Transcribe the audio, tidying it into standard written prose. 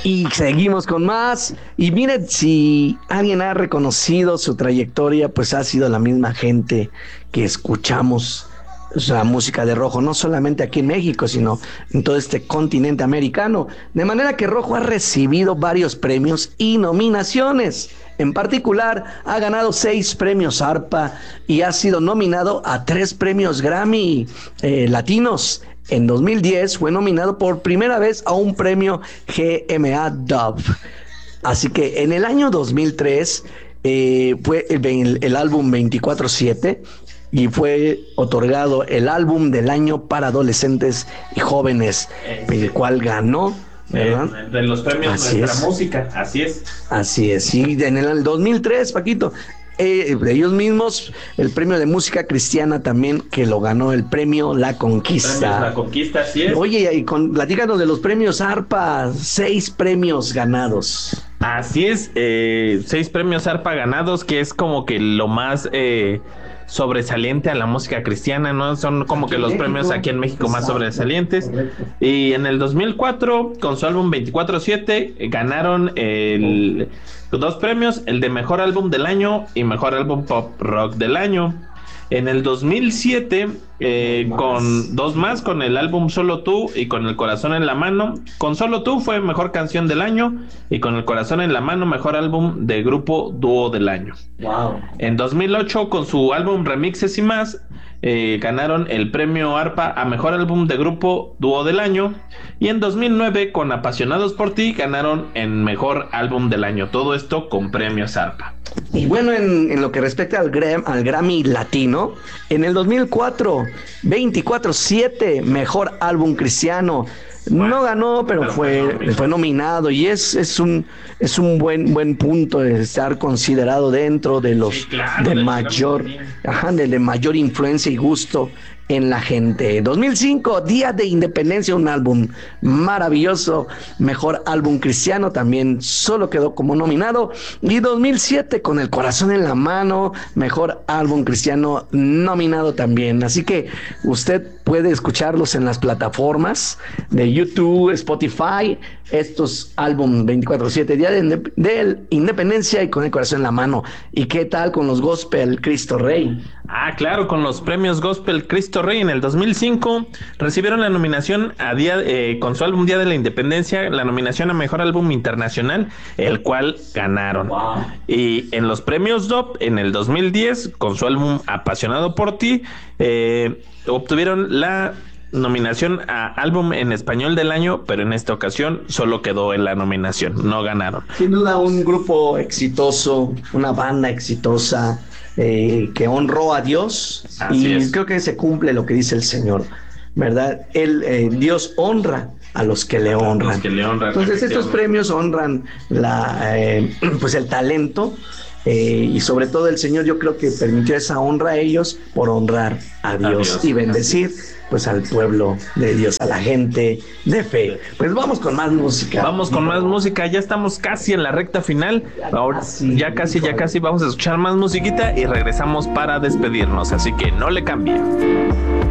Y seguimos con más. Y miren, si alguien ha reconocido su trayectoria, pues ha sido la misma gente que escuchamos la música de Rojo, no solamente aquí en México, sino en todo este continente americano. De manera que Rojo ha recibido varios premios y nominaciones. En particular, ha ganado 6 premios ARPA y ha sido nominado a 3 premios Grammy latinos. En 2010 fue nominado por primera vez a un premio GMA Dove. Así que en el año 2003 fue el álbum 24/7 y fue otorgado el álbum del año para adolescentes y jóvenes, el cual ganó, ¿verdad? De los premios Así Nuestra es. Música, así es. Así es, y en el 2003, Paquito, ellos mismos, el premio de música cristiana también, que lo ganó el premio La Conquista. Premios La Conquista, así es. Oye, platícanos de los premios ARPA, 6 premios ganados. Así es, 6 premios ARPA ganados, que es como que lo más sobresaliente a la música cristiana, ¿no? Son como que los premios aquí en México más sobresalientes. Y en el 2004, con su álbum 24/7, ganaron 2 premios, el de Mejor Álbum del Año y Mejor Álbum Pop Rock del Año. En el 2007, con 2 más, con el álbum Solo Tú y con El Corazón en la Mano. Con Solo Tú fue Mejor Canción del Año y con El Corazón en la Mano, Mejor Álbum de Grupo Dúo del Año. Wow. En 2008, con su álbum Remixes y Más, ganaron el premio ARPA a Mejor Álbum de Grupo Dúo del Año. Y en 2009, con Apasionados por Ti, ganaron en Mejor Álbum del Año. Todo esto con premios ARPA. Y bueno, en lo que respecta al Grammy Latino, en el 2004, 24/7, Mejor Álbum Cristiano. No ganó, pero fue nominado y es un buen punto de estar considerado dentro de los de mayor influencia y gusto en la gente. 2005, Día de Independencia, un álbum maravilloso, Mejor Álbum Cristiano, también solo quedó como nominado. Y 2007, con El Corazón en la Mano, Mejor Álbum Cristiano, nominado también. Así que usted puede escucharlos en las plataformas de YouTube, Spotify, estos álbumes 24/7, Día de Independencia y con El Corazón en la Mano. ¿Y qué tal con los Gospel Cristo Rey? Ah, claro, con los premios Gospel Cristo Rey en el 2005 recibieron la nominación con su álbum Día de la Independencia, la nominación a Mejor Álbum Internacional, el cual ganaron. Wow. Y en los premios DOP en el 2010, con su álbum Apasionado por Ti, obtuvieron la nominación a Álbum en Español del Año, pero en esta ocasión solo quedó en la nominación, no ganaron. Sin duda un grupo exitoso, una banda exitosa, que honró a Dios. Así y es. Creo que se cumple lo que dice el Señor, ¿verdad? Dios honra a los que le honran. Entonces estos premios honran pues el talento, y sobre todo el Señor, yo creo que permitió esa honra a ellos por honrar a Dios y bendecir pues al pueblo de Dios, a la gente de fe. Pues vamos con más música. Vamos con más música, ya estamos casi en la recta final. Ahora ya casi vamos a escuchar más musiquita y regresamos para despedirnos, así que no le cambie.